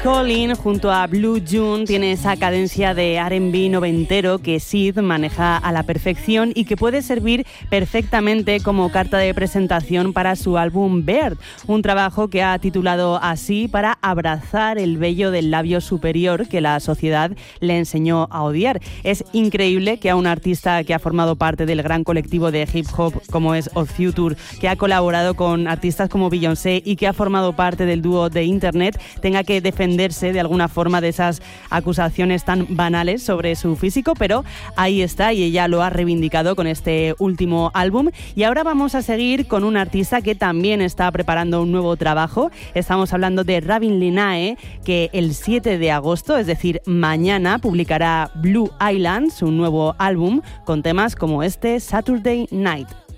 Colin junto a Blue June tiene esa cadencia de R&B noventero que Sid maneja a la perfección y que puede servir perfectamente como carta de presentación para su álbum Bird, un trabajo que ha titulado así para abrazar el vello del labio superior que la sociedad le enseñó a odiar. Es increíble que a un artista que ha formado parte del gran colectivo de hip hop como es Odd Future, que ha colaborado con artistas como Beyoncé y que ha formado parte del dúo de Internet, tenga que defenderse de alguna forma de esas acusaciones tan banales sobre su físico, pero ahí está y ella lo ha reivindicado con este último álbum. Y ahora vamos a seguir con un artista que también está preparando un nuevo trabajo. Estamos hablando de Ravin Lenae, que el 7 de agosto, es decir, mañana, publicará Blue Island, su nuevo álbum, con temas como este Saturday Night.